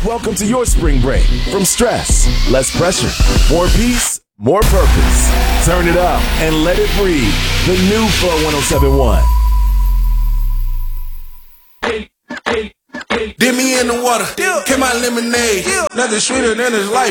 Welcome to your spring break. From stress, less pressure, more peace, more purpose. Turn it up and let it breathe. The new Flow 1071. Dip me in the water, get my lemonade. Nothing sweeter than this life.